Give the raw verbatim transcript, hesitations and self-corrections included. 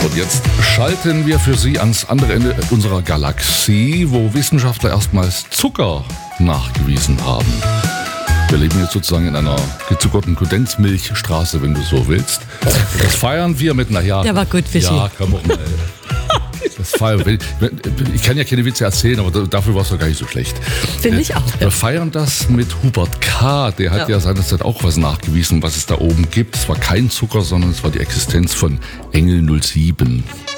Und jetzt schalten wir für Sie ans andere Ende unserer Galaxie, wo Wissenschaftler erstmals Zucker nachgewiesen haben. Wir leben jetzt sozusagen in einer gezuckerten Kondensmilchstraße, wenn du so willst. Das feiern wir mit, naja. Der war gut, Fischi. Ja, komm auch mal. Das feiern, ich kann ja keine Witze erzählen, aber dafür war es doch gar nicht so schlecht. Finde ich auch. Wir feiern das mit Hubert K., der hat ja, ja seinerzeit auch was nachgewiesen, was es da oben gibt. Es war kein Zucker, sondern es war die Existenz von Engel null sieben.